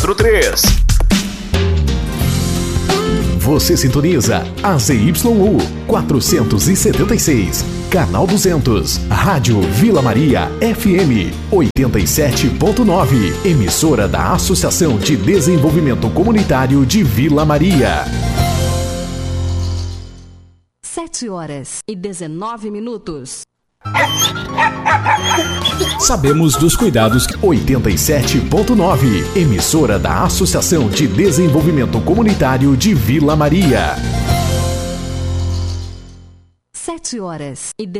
43. Você sintoniza a ZYU 476, canal 200, Rádio Vila Maria FM 87.9, emissora da Associação de Desenvolvimento Comunitário de Vila Maria. 7h19. Sabemos dos cuidados. 87.9, emissora da Associação de Desenvolvimento Comunitário de Vila Maria. 7h19.